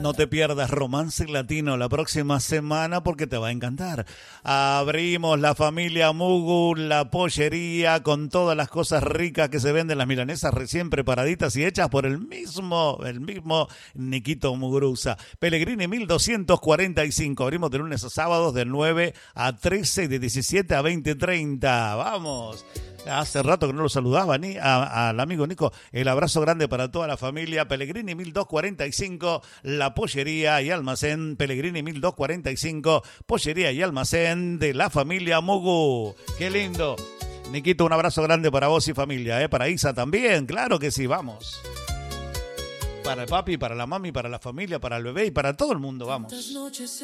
No te pierdas Romance Latino la próxima semana porque te va a encantar. Abrimos la familia Mugu, la pollería con todas las cosas ricas que se venden, las milanesas recién preparaditas y hechas por el mismo Niquito Muguruza. Pellegrini 1245. Abrimos de lunes a sábados de 9 a 13 y de 17 a 20:30. Vamos. Hace rato que no lo saludaba ni al amigo Nico. El abrazo grande para toda la familia. Pellegrini 1245, la pollería y almacén. Pellegrini 1245, pollería y almacén de la familia Mugu. ¡Qué lindo! Niquito, un abrazo grande para vos y familia, para Isa también, claro que sí, vamos. Para el papi, para la mami, para la familia, para el bebé y para todo el mundo, vamos.